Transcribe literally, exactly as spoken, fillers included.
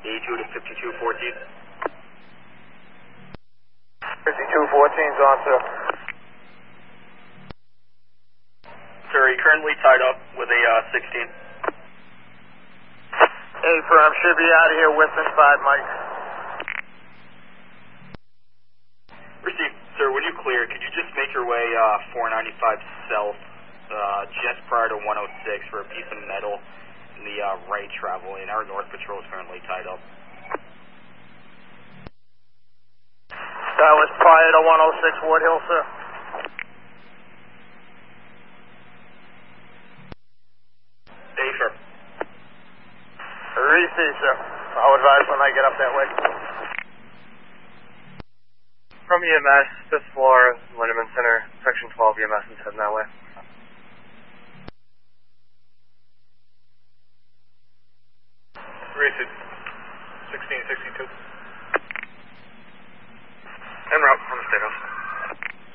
eighty-two to fifty-two fourteen. fifty-two fourteen's on, sir. Sir, he currently tied up with a uh, sixteen. A firm should be out of here within five, Mike. Received. Sir, when you clear, could you just make your way uh, four ninety-five south, uh, just prior to one oh six for a piece of metal in the uh, right travel lane? Our North Patrol is currently tied up. That was prior to one oh six Ward Hill, sir. A sharp. Receive, sir. I'll advise when I get up that way. From E M S, fifth floor, Lindeman Center, section twelve, E M S is heading that way. Receive. sixteen sixty-two. En route from the State House.